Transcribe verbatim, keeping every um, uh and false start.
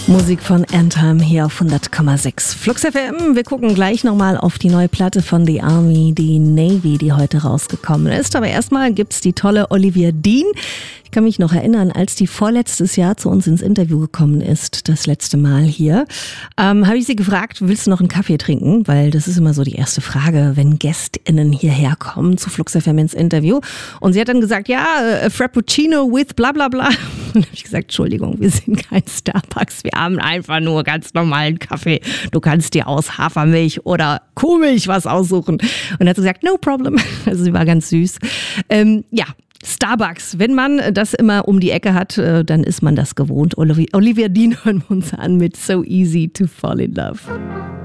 Musik von Anthem hier auf hundert Komma sechs Flux F M. Wir gucken gleich nochmal auf die neue Platte von The Army, die Navy, die heute rausgekommen ist. Aber erstmal gibt's die tolle Olivia Dean. Ich kann mich noch erinnern, als die vorletztes Jahr zu uns ins Interview gekommen ist, das letzte Mal hier, ähm, habe ich sie gefragt, willst du noch einen Kaffee trinken? Weil das ist immer so die erste Frage, wenn GästInnen hierher kommen zu Flux F M ins Interview. Und sie hat dann gesagt, ja, a Frappuccino with bla bla bla. Und dann habe ich gesagt, Entschuldigung, wir sind kein Starbucks, wir haben einfach nur ganz normalen Kaffee. Du kannst dir aus Hafermilch oder Kuhmilch was aussuchen. Und dann hat sie gesagt, no problem. Also sie war ganz süß. Ähm, ja. Starbucks, wenn man das immer um die Ecke hat, dann ist man das gewohnt. Olivia Dean hören wir uns an mit So Easy to Fall in Love.